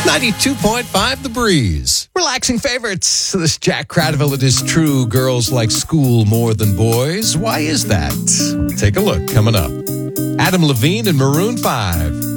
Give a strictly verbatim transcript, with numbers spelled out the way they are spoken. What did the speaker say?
ninety-two point five The Breeze. Relaxing favorites. This Jack Cradville, it is true. Girls like school more than boys. Why is that? Take a look coming up. Adam Levine and Maroon five.